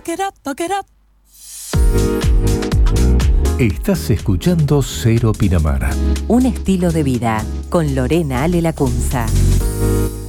Estás escuchando Cero Pinamar. Un estilo de vida con Lorena Ale Lacunza.